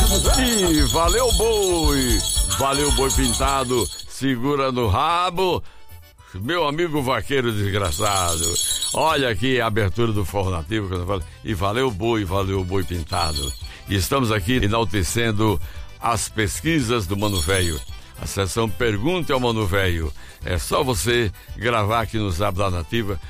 E valeu boi pintado, segura no rabo, meu amigo vaqueiro desgraçado. Olha aqui a abertura do Forró Nativo, quando eu falo, e valeu boi pintado. E estamos aqui enaltecendo as pesquisas do Mano Velho. A sessão Pergunte ao Mano Velho. É só você gravar aqui no Zap da Nativa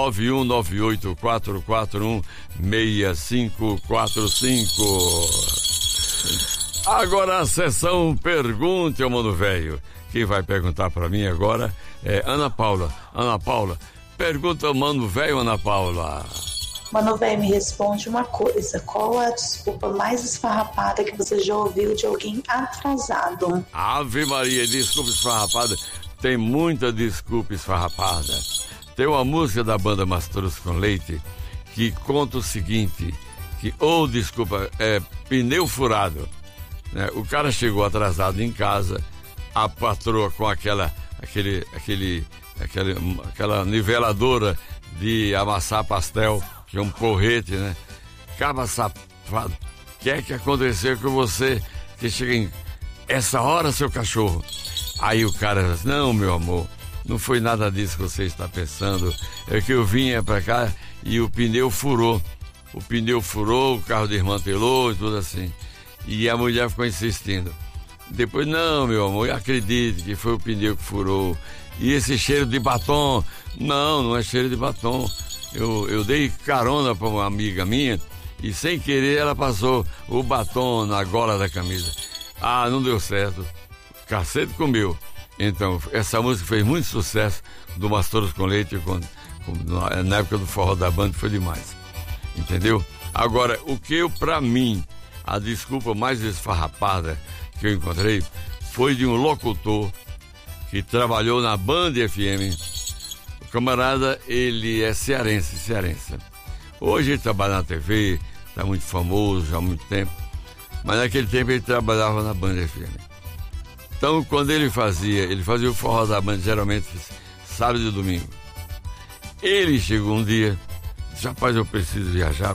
91984416545. Agora a sessão Pergunte ao Mano Velho. Quem vai perguntar para mim agora é Ana Paula. Ana Paula, pergunta ao Mano Velho, Ana Paula. Mano Velho, me responde uma coisa. Qual é a desculpa mais esfarrapada que você já ouviu de alguém atrasado? Ave Maria, desculpa esfarrapada. Tem muita desculpa esfarrapada. Tem uma música da banda Mastros com Leite que conta o seguinte, que, desculpa, é pneu furado, né? O cara chegou atrasado em casa, a patroa com aquela niveladora de amassar pastel, que é um porrete, né? Caba safado, o que é que aconteceu com você que chega em essa hora, seu cachorro? Aí o cara disse, não, meu amor, não foi nada disso que você está pensando. É que eu vinha pra cá e o pneu furou. O pneu furou, o carro desmantelou e tudo assim. E a mulher ficou insistindo. Depois, não, meu amor, acredite que foi o pneu que furou. E esse cheiro de batom? Não é cheiro de batom. Eu dei carona para uma amiga minha e sem querer ela passou o batom na gola da camisa. Ah, não deu certo. Cacete comeu. Então, essa música fez muito sucesso do Mastros com Leite na época do Forró da Banda, foi demais. Entendeu? Agora, pra mim, a desculpa mais esfarrapada que eu encontrei foi de um locutor que trabalhou na Band FM. O camarada, ele é cearense. Hoje ele trabalha na TV, está muito famoso já há muito tempo, mas naquele tempo ele trabalhava na Band FM. Então, quando ele fazia o Forró da Band, geralmente sábado e domingo. Ele chegou um dia, disse, rapaz, eu preciso viajar,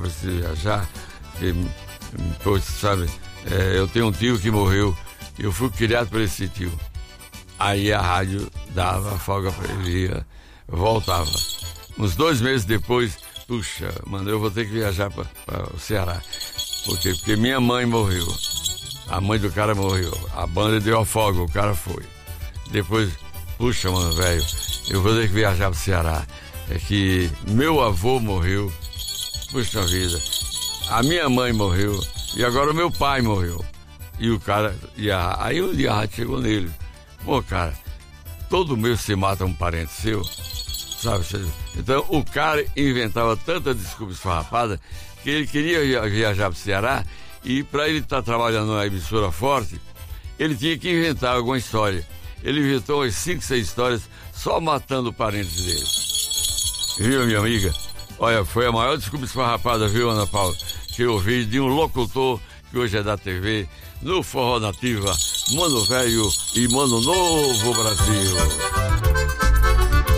pois, sabe, eu tenho um tio que morreu, eu fui criado por esse tio. Aí a rádio dava folga para ele, voltava. Uns 2 meses depois, puxa, mano, eu vou ter que viajar para o Ceará. Por quê? Porque minha mãe morreu. A mãe do cara morreu. A banda deu a folga, o cara foi. Depois, puxa, mano, velho, eu vou ter que viajar para o Ceará. É que meu avô morreu. Puxa vida. A minha mãe morreu. E agora o meu pai morreu. E o cara... Aí um dia a rádio chegou nele. Pô, cara, todo mês você mata um parente seu, sabe? Então o cara inventava tanta desculpa esfarrapada que ele queria viajar para o Ceará e para ele estar trabalhando na emissora forte, ele tinha que inventar alguma história. Ele inventou umas 5, 6 histórias só matando parentes dele. Viu, minha amiga? Olha, foi a maior desculpa esfarrapada, viu, Ana Paula, que eu ouvi de um locutor que hoje é da TV, no Forró Nativa, Mano Velho e Mano Novo Brasil.